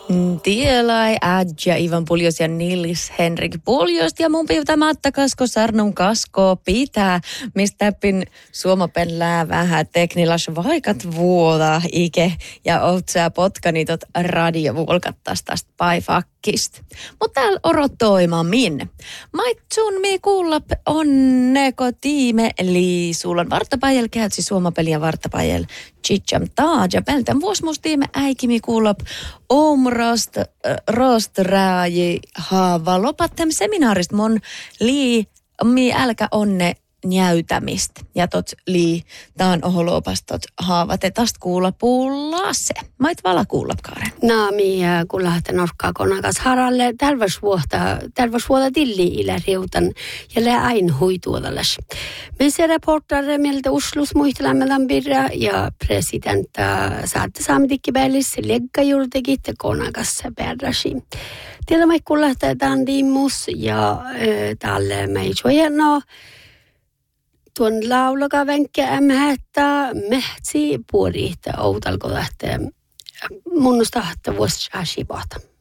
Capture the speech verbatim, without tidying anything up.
Tielai ädjä Ivan Puljos ja Nils Henrik Puljos ja mun piivtä Matta Kasko Sarnun Kasko pitää, mistä pin suomapen lää vähän teknilas vaikat vuoda ike ja otsää potkanitot radiovuolkattas tästä paifakkist. Mutta täällä orotoima minne. Maitsun mi kuulla onneko tiime liisulan vartapajel käytsi suomapeli ja vartapajel chicham taaja peltän vuosmustiime äikimi kuulop omrost rost raaji haava lopattem seminaarist mon lii mi älkä onne näytämistä. Ja tot lii taan oholopastot haavate tast kuulla puullase. Mait vala kuulla, Karen. No, mi kuullahte norkkaa konakas haralle tälväsvuotta, tälväsvuotta tilli ilä riutan ja lää ain huituodallas. Me se reportare mieltä Uslus muistelämmälän birra ja presidentta saatte saamitikkipäällis legga juurtekit konakas pärräsi. Tiedä mai kuullahte tämän dimmus ja tälle mei suojennoa. Tuon laulakaa vänkkä ämhättää mehtsi puoliihtä outalko lähtee munnusta hahta vuosi asipahta.